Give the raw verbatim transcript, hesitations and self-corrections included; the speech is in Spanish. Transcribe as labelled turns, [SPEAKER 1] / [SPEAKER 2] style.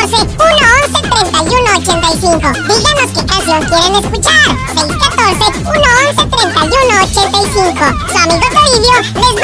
[SPEAKER 1] catorce, uno once, treinta y uno ochenta y cinco. Díganos qué canción quieren escuchar. seis uno cuatro, uno once, treinta y uno ochenta y cinco. Su amigo Toribio les